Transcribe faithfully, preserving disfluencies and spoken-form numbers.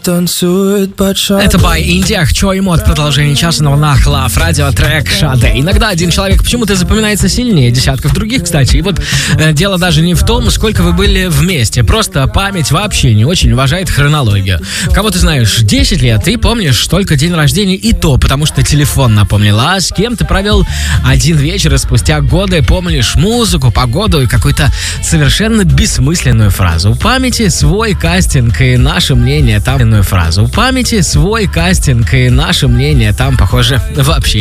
танцует под шаг. Это by India, Хчо и Мод. Продолжение часа на волнах Love Radio, трек Шаде. Иногда один человек почему-то запоминается сильнее десятков других, кстати. И вот э, дело даже не в том, сколько вы были вместе. Просто память вообще не очень уважает хронологию. Кого ты знаешь десять лет, ты помнишь только день рождения и то, потому что телефон напомнил. А с кем ты провел один вечер и спустя годы помнишь музыку, погоду и какую-то совершенно бессмысленную фразу. У памяти свой кастинг и наше мнение там иную фразу. У памяти свой кастинг и наше мнение там, похоже, вообще